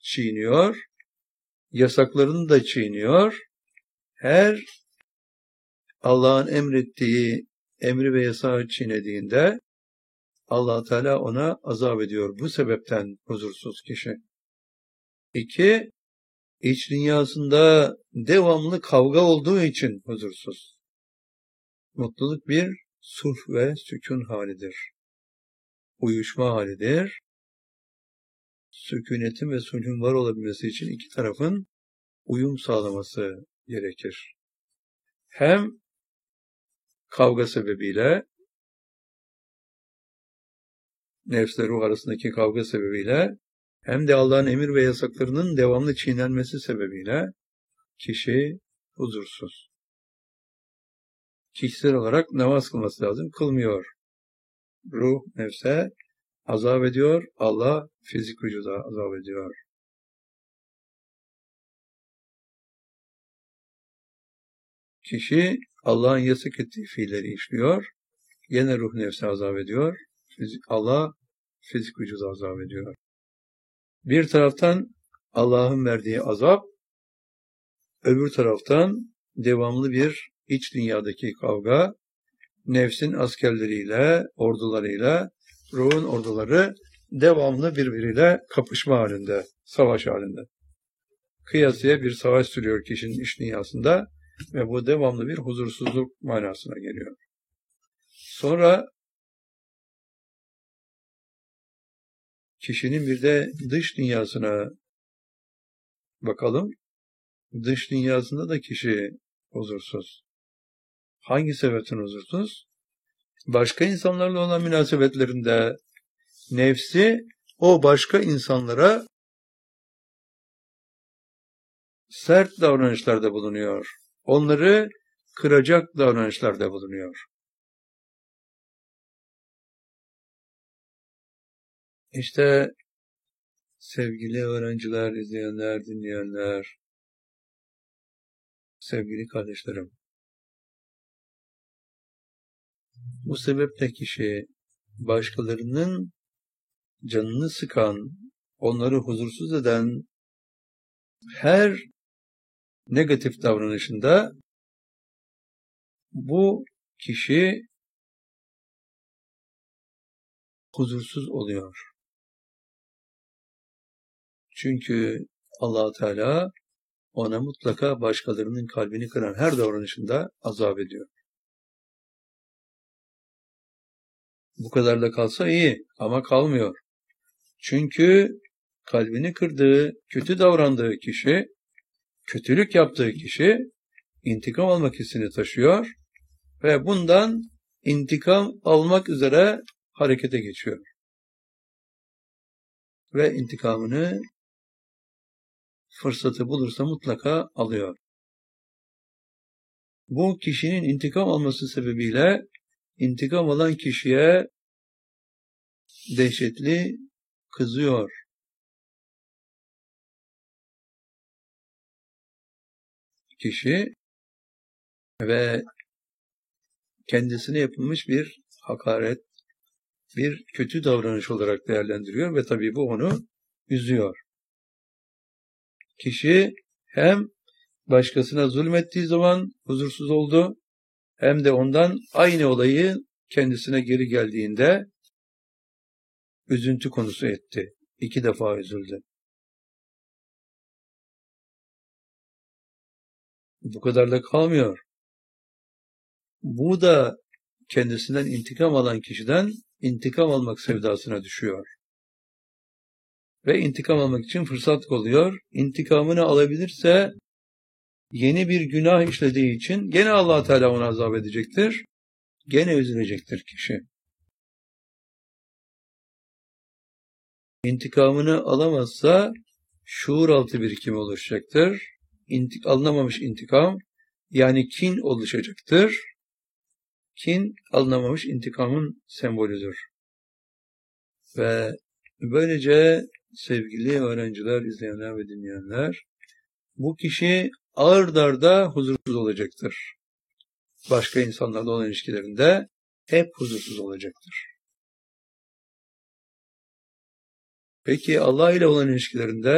çiğniyor, yasaklarını da çiğniyor. Her Allah'ın emrettiği emri ve yasağı çiğnediğinde Allah Teala ona azap ediyor. Bu sebepten huzursuz kişi. 2. İç dünyasında devamlı kavga olduğu için huzursuz. Mutluluk bir sulh ve sükun halidir. Uyuşma halidir. Sükunetin ve sulhün var olabilmesi için iki tarafın uyum sağlaması gerekir. Hem kavga sebebiyle, nefsle ruh arasındaki kavga sebebiyle, hem de Allah'ın emir ve yasaklarının devamlı çiğnenmesi sebebiyle kişi huzursuz. Kişisel olarak namaz kılması lazım, kılmıyor. Ruh nefse azap ediyor, Allah fizik vücuda azap ediyor. Kişi Allah'ın yasak ettiği fiilleri işliyor, yine ruh nefse azap ediyor, Allah fizik vücuda azap ediyor. Bir taraftan Allah'ın verdiği azap, öbür taraftan devamlı bir iç dünyadaki kavga, nefsin askerleriyle, ordularıyla, ruhun orduları devamlı birbiriyle kapışma halinde, savaş halinde. Kıyasıya bir savaş sürüyor kişinin iç dünyasında ve bu devamlı bir huzursuzluk manasına geliyor. Sonra kişinin bir de dış dünyasına bakalım. Dış dünyasında da kişi huzursuz. Hangi sebepten huzursuz? Başka insanlarla olan münasebetlerinde nefsi o başka insanlara sert davranışlarda bulunuyor. Onları kıracak davranışlarda bulunuyor. İşte sevgili öğrenciler, izleyenler, dinleyenler, sevgili kardeşlerim, bu sebeple kişi başkalarının canını sıkan, onları huzursuz eden her negatif davranışında bu kişi huzursuz oluyor. Çünkü Allah Teala ona mutlaka başkalarının kalbini kıran her davranışında azap ediyor. Bu kadar da kalsa iyi ama kalmıyor. Çünkü kalbini kırdığı, kötü davrandığı kişi, kötülük yaptığı kişi intikam almak hissini taşıyor ve bundan intikam almak üzere harekete geçiyor. Ve intikamını fırsatı bulursa mutlaka alıyor. Bu kişinin intikam alması sebebiyle intikam alan kişiye dehşetli kızıyor. Kişi ve kendisine yapılmış bir hakaret, bir kötü davranış olarak değerlendiriyor ve tabii bu onu üzüyor. Kişi hem başkasına zulmettiği zaman huzursuz oldu, hem de ondan aynı olayı kendisine geri geldiğinde üzüntü konusu etti. 2 defa üzüldü. Bu kadar da kalmıyor. Bu da kendisinden intikam alan kişiden intikam almak sevdasına düşüyor. Ve intikam almak için fırsat kolluyor. İntikamını alabilirse yeni bir günah işlediği için gene Allah Teala onu azap edecektir. Gene üzülecektir kişi. İntikamını alamazsa şuur altı birikimi oluşacaktır. Alınamamış intikam, yani kin oluşacaktır. Kin alınamamış intikamın sembolüdür. Ve böylece sevgili öğrenciler, izleyenler ve dinleyenler, bu kişi ard arda huzursuz olacaktır. Başka insanlarla olan ilişkilerinde hep huzursuz olacaktır. Peki Allah ile olan ilişkilerinde